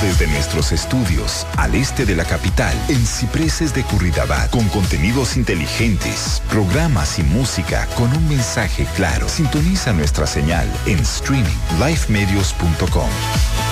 desde nuestros estudios al este de la capital, en Cipreses de Curridabat, con contenidos inteligentes, programas y música con un mensaje claro. Sintoniza nuestra señal en streaming lifemedios.com.